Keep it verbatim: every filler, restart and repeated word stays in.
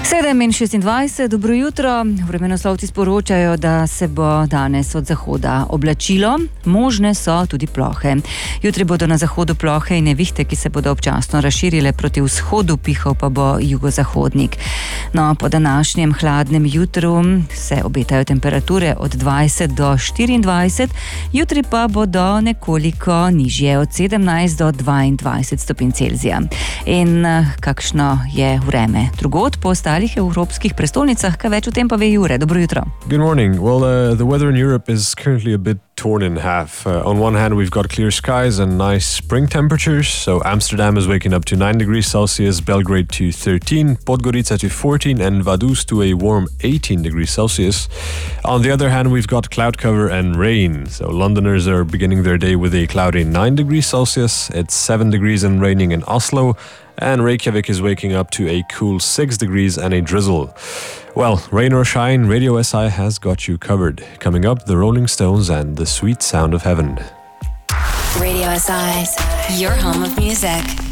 sedem in šestindvajset, dobro jutro. Vremenoslovci sporočajo, da se bo danes od zahoda oblačilo, možne so tudi plohe. Jutri bodo na zahodu plohe in nevihte, ki se bodo občasno razširile proti vzhodu, pihal pa bo jugozahodnik. No, po današnjem hladnem jutru se obetajo temperature od dvajset do štiriindvajset, jutri pa bodo nekoliko nižje, od sedemnajst do dvaindvajset stopinj Celzija. In kakšno je vreme drugod po ostalih evropskih prestolnicah, kaj več o tem pa ve Jure. Dobro jutro. Good morning. Well, uh, the weather in Europe is currently a bit torn in half. Uh, on one hand, we've got clear skies and nice spring temperatures. So Amsterdam is waking up to nine degrees Celsius, Belgrade to thirteen, Podgorica to fourteen, and Vaduz to a warm eighteen degrees Celsius. On the other hand, we've got cloud cover and rain. So Londoners are beginning their day with a cloudy nine degrees Celsius. It's seven degrees and raining in Oslo. And Reykjavik is waking up to a cool six degrees and a drizzle. Well, rain or shine, Radio S I has got you covered. Coming up, the Rolling Stones and the Sweet Sound of Heaven. Radio S I, your home of music.